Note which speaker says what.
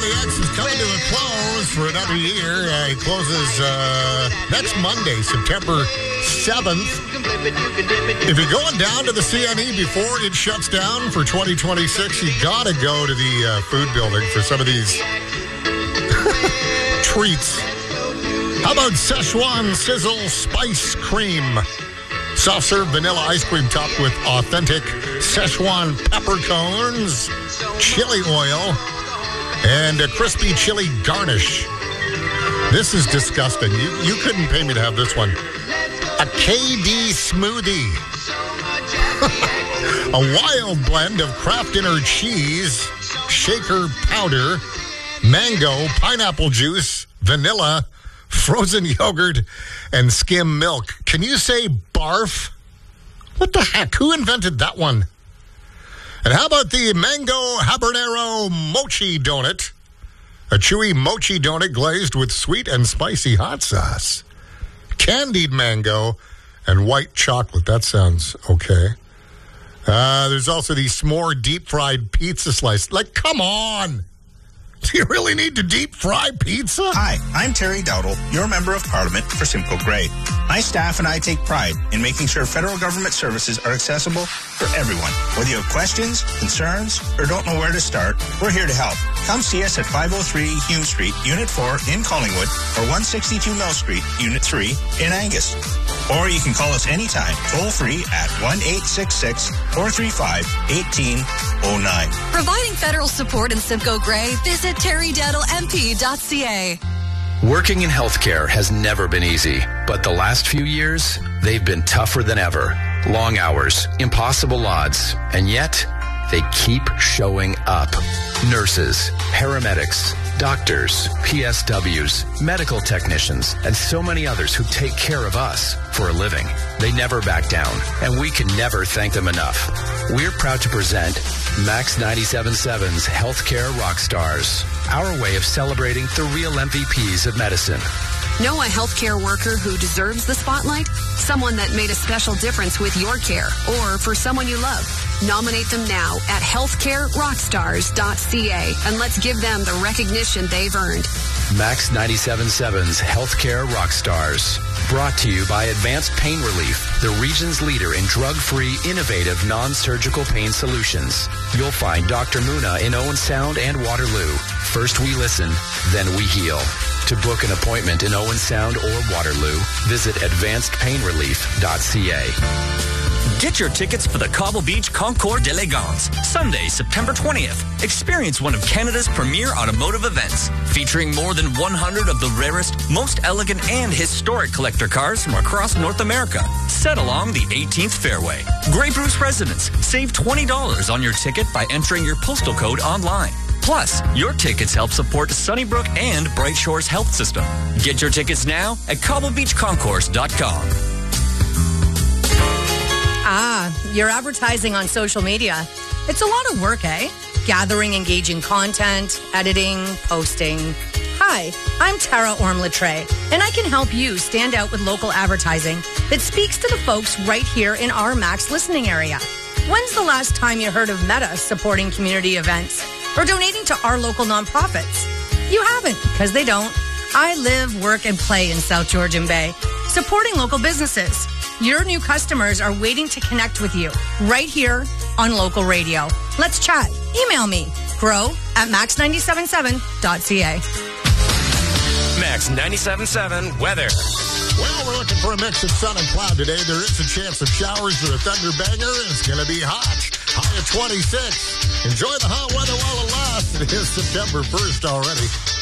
Speaker 1: KDAX is coming to a close for another year. It closes next Monday, September 7th. If you're going down to the CNE before it shuts down for 2026, you got to go to the food building for some of these treats. How about Szechuan Sizzle Spice Cream? Soft serve vanilla ice cream topped with authentic Szechuan peppercorns, chili oil, and a crispy chili garnish. This is disgusting. You couldn't pay me to have this one. A KD smoothie. A wild blend of Kraft Dinner cheese, shaker powder, mango, pineapple juice, vanilla, frozen yogurt, and skim milk. Can you say barf? What the heck? Who invented that one? And how about the mango habanero mochi donut? A chewy mochi donut glazed with sweet and spicy hot sauce. Candied mango and white chocolate. That sounds okay. There's also the s'more deep-fried pizza slice. Like, come on! Do you really need to deep-fry pizza?
Speaker 2: Hi, I'm Terry Dowdle, your Member of Parliament for Simcoe Grey. My staff and I take pride in making sure federal government services are accessible for everyone. Whether you have questions, concerns, or don't know where to start, we're here to help. Come see us at 503 Hume Street, Unit 4 in Collingwood, or 162 Mill Street, Unit 3 in Angus. Or you can call us anytime, toll-free at 1-866-435-1809.
Speaker 3: Providing federal support in Simcoe Grey, visit terrydowdlemp.ca.
Speaker 4: Working in healthcare has never been easy, but the last few years, they've been tougher than ever. Long hours, impossible odds, and yet they keep showing up. Nurses, paramedics, doctors, PSWs, medical technicians, and so many others who take care of us for a living. They never back down, and we can never thank them enough. We're proud to present Max 97.7's Healthcare Rockstars, our way of celebrating the real MVPs of medicine.
Speaker 3: Know a healthcare worker who deserves the spotlight? Someone that made a special difference with your care or for someone you love. Nominate them now at healthcarerockstars.ca and let's give them the recognition they've earned.
Speaker 4: Max 97.7's Healthcare Rockstars. Brought to you by Advanced Pain Relief, the region's leader in drug-free, innovative, non-surgical pain solutions. You'll find Dr. Muna in Owen Sound and Waterloo. First we listen, then we heal. To book an appointment in Owen Sound or Waterloo, visit advancedpainrelief.ca.
Speaker 5: Get your tickets for the Cobble Beach Concours d'Elegance, Sunday, September 20th. Experience one of Canada's premier automotive events, featuring more than 100 of the rarest, most elegant, and historic collector cars from across North America, set along the 18th fairway. Grey Bruce residents save $20 on your ticket by entering your postal code online. Plus, your tickets help support Sunnybrook and Bright Shores Health System. Get your tickets now at cobblebeachconcourse.com.
Speaker 6: You're advertising on social media. It's a lot of work, eh? Gathering engaging content, editing, posting. Hi, I'm Tara Orm-Latre, and I can help you stand out with local advertising that speaks to the folks right here in our Max listening area. When's the last time you heard of Meta supporting community events or donating to our local nonprofits? You haven't, because they don't. I live, work, and play in South Georgian Bay, supporting local businesses. Your new customers are waiting to connect with you right here on local radio. Let's chat. Email me, grow@max977.ca.
Speaker 5: Max 97.7 weather.
Speaker 1: Well, we're looking for a mix of sun and cloud today. There is a chance of showers or a thunder banger. It's going to be hot. High of 26. Enjoy the hot weather while it lasts. It is September 1st already.